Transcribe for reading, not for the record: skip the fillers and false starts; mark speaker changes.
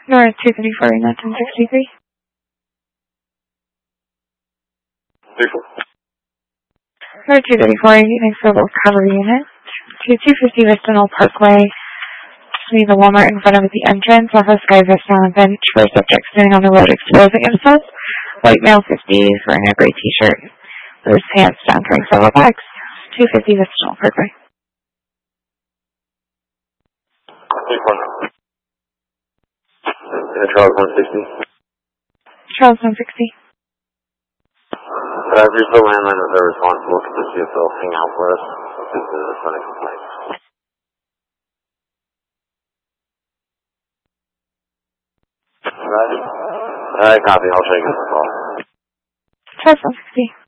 Speaker 1: North 234, not 1063.
Speaker 2: 34.
Speaker 1: North 234, thanks for the recovery unit. To 250 Vistinal Parkway, between the Walmart in front of the entrance, off of Sky Vista on a bench for a subject standing on the road exposing himself. White male 50 wearing a gray t-shirt with his pants down carrying several bags. 250 Vistinal Parkway.
Speaker 2: 8-1. Charles 160.
Speaker 1: Charles 160.
Speaker 2: But I've reached the landline that they're responsible for the CSL hang out for us. This is a funny complaint. Alright, copy. I'll take it for call.
Speaker 1: Charles 160.